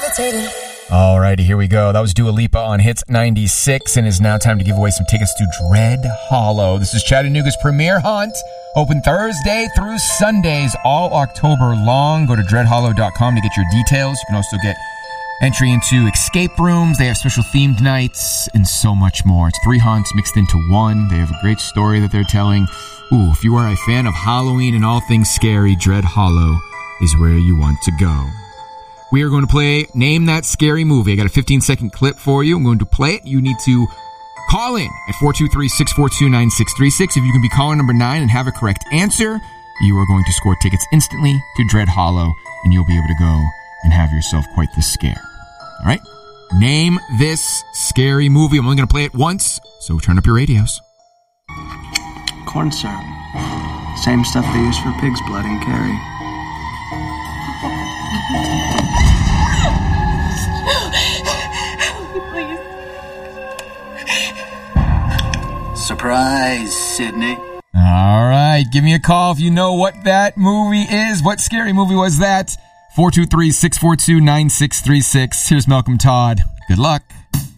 Alrighty, here we go. That was Dua Lipa on Hits 96, and it's now time to give away some tickets to Dread Hollow. This is Chattanooga's premier hunt. Open Thursday through Sundays all October long. Go to dreadhollow.com to get your details. You can also get entry into escape rooms. They have special themed nights and so much more. It's 3 hunts mixed into one. They have a great story that they're telling. Ooh, if you are a fan of Halloween and all things scary, Dread Hollow is where you want to go. We are going to play Name That Scary Movie. I got a 15-second clip for you. I'm going to play it. You need to call in at 423-642-9636. If you can be caller number 9 and have a correct answer, you are going to score tickets instantly to Dread Hollow, and you'll be able to go and have yourself quite the scare. All right? Name this scary movie. I'm only going to play it once, so turn up your radios. Corn syrup. Same stuff they use for pig's blood in Carrie. Surprise, Sydney. All right, give me a call if you know what that movie is. What scary movie was that? 423-642-9636. Here's Malcolm Todd. Good luck.